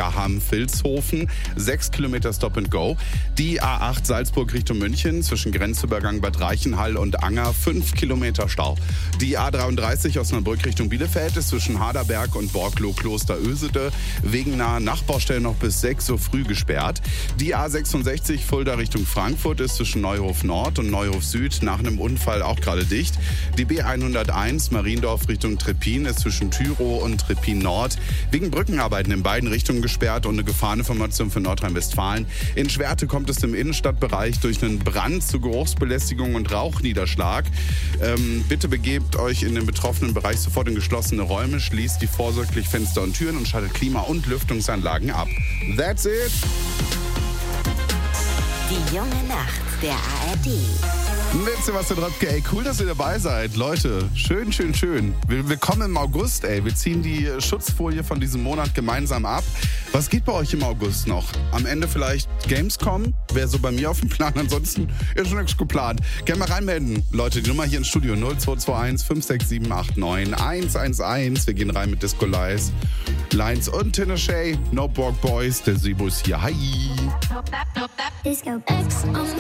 Gaham-Vilshofen, 6 Kilometer Stop and Go. Die A8 Salzburg Richtung München zwischen Grenzübergang Bad Reichenhall und Anger, 5 Kilometer Stau. Die A33 Osnabrück Richtung Bielefeld ist zwischen Haderberg und Borklow-Kloster-Ösede wegen naher Nachbaustellen noch bis 6 Uhr früh gesperrt. Die A66 Fulda Richtung Frankfurt ist zwischen Neuhof Nord und Neuhof Süd nach einem Unfall auch gerade dicht. Die B101 Mariendorf Richtung Treppin ist zwischen Tyrow und Treppin Nord wegen Brückenarbeiten in beiden Richtungen gesperrt und eine Gefahreninformation für Nordrhein-Westfalen. In Schwerte kommt es im Innenstadtbereich durch einen Brand zu Geruchsbelästigung und Rauchniederschlag. Bitte begebt euch in den betroffenen Bereich sofort in geschlossene Räume, schließt die vorsorglich Fenster und Türen und schaltet Klima- und Lüftungsanlagen ab. That's it! Die junge Nacht der ARD. Mit Sebastian Röpke, ey, cool, dass ihr dabei seid. Leute, schön, schön, schön. Willkommen im August, ey. Wir ziehen die Schutzfolie von diesem Monat gemeinsam ab. Was geht bei euch im August noch? Am Ende vielleicht Gamescom? Wäre so bei mir auf dem Plan. Ansonsten ist schon nichts geplant. Gerne mal reinmelden. Leute, die Nummer hier ins Studio 0221 56789 111. Wir gehen rein mit Disco Lies, Lines und Tinashe. No Borg Boys, der Sibo ist hier. Hi. Disco X on